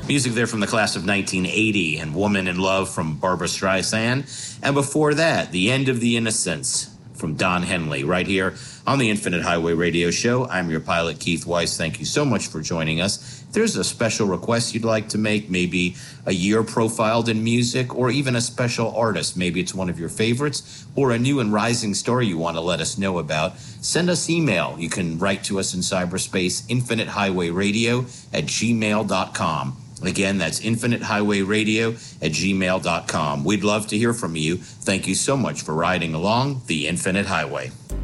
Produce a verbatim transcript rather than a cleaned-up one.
Music there from the class of nineteen eighty and Woman in Love from Barbra Streisand. And before that, The End of the Innocents from Don Henley right here on the Infinite Highway Radio Show. I'm your pilot, Keith Weiss. Thank you so much for joining us. If there's a special request you'd like to make, maybe a year profiled in music, or even a special artist, maybe it's one of your favorites, or a new and rising star you want to let us know about, send us email. You can write to us in cyberspace, infinite highway radio at gmail dot com. Again, that's infinite highway radio at gmail dot com. We'd love to hear from you. Thank you so much for riding along the Infinite Highway.